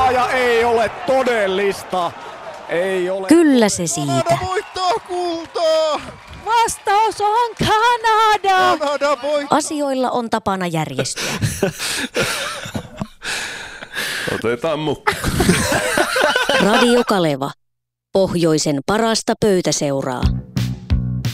ja ei ole todellista. Ei ole. Kyllä se siitä. Kanada voittaa kultaa. Vastaus on Kanada. Kanada voittaa. Asioilla on tapana järjestyä. Otetaan mukaan. Radio Kaleva. Pohjoisen parasta pöytäseuraa.